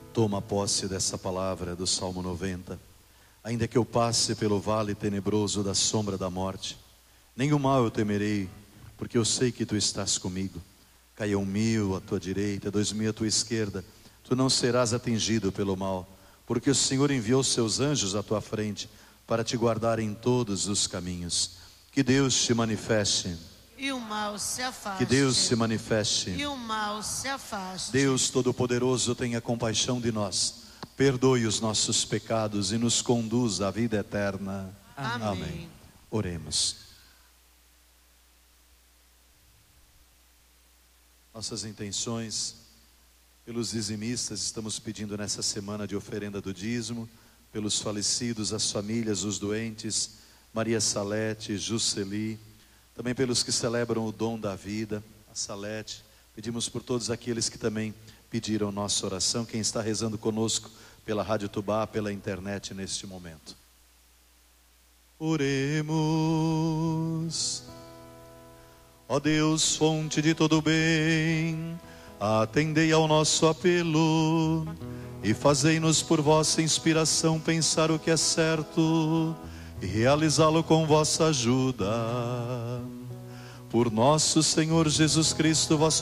Toma posse dessa palavra do Salmo 90. Ainda que eu passe pelo vale tenebroso da sombra da morte, nenhum mal eu temerei, porque eu sei que tu estás comigo. Caia 1.000 à tua direita, 2.000 à tua esquerda, tu não serás atingido pelo mal, porque o Senhor enviou seus anjos à tua frente, para te guardar em todos os caminhos. Que Deus te manifeste, e o mal se afaste. que Deus se manifeste, e o mal se afaste. Deus Todo-Poderoso tenha compaixão de nós, perdoe os nossos pecados e nos conduz à vida eterna. Amém. Oremos. Nossas intenções, pelos dizimistas, estamos pedindo nessa semana de oferenda do dízimo, pelos falecidos, as famílias, os doentes, Maria Salete, Jusceli, também pelos que celebram o dom da vida, a Salete. Pedimos por todos aqueles que também pediram nossa oração, quem está rezando conosco pela Rádio Tubá, pela internet neste momento. Oremos. Ó Deus, fonte de todo bem, atendei ao nosso apelo e fazei-nos por vossa inspiração pensar o que é certo e realizá-lo com vossa ajuda. Por nosso Senhor Jesus Cristo, vosso